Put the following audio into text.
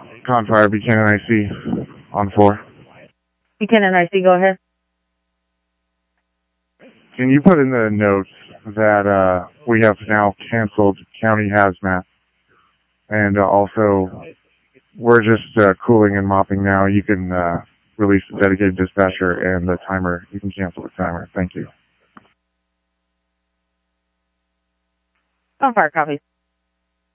Confire, Buchanan IC on 4. Buchanan IC, go ahead. Can you put in the notes that we have now canceled county hazmat, and also we're just cooling and mopping now. You can release the dedicated dispatcher and the timer. You can cancel the timer. Thank you. Confire, copy.